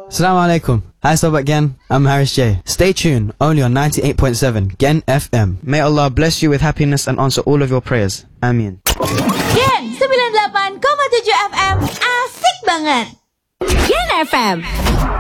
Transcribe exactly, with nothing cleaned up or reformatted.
Assalamualaikum. Hi Sobat Gen, I'm Harris J. Stay tuned, only on ninety-eight point seven Gen F M. May Allah bless you with happiness and answer all of your prayers. Amin. Gen sembilan puluh delapan koma tujuh F M, asik banget. Gen F M.